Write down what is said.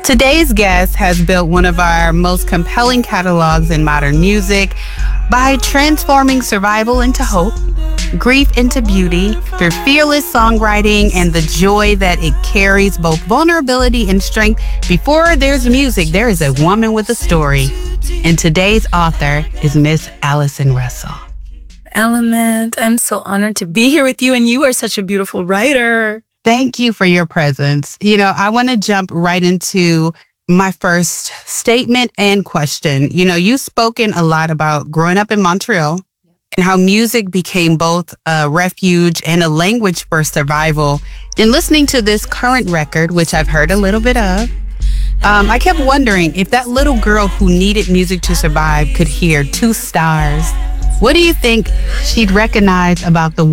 Today's guest has built one of our most compelling catalogs in modern music by transforming survival into hope, grief into beauty, through fearless songwriting and the joy that it carries, both vulnerability and strength. Before there's music, there is a woman with a story. And today's author is Miss Allison Russell. Element, I'm so honored to be here with you, and you are such a beautiful writer. Thank you for your presence. I want to jump right into my first statement and question. You've spoken a lot about growing up in Montreal and how music became both a refuge and a language for survival. And listening to this current record, which I've heard a little bit of, I kept wondering if that little girl who needed music to survive could hear two stars. What do you think she'd recognize about the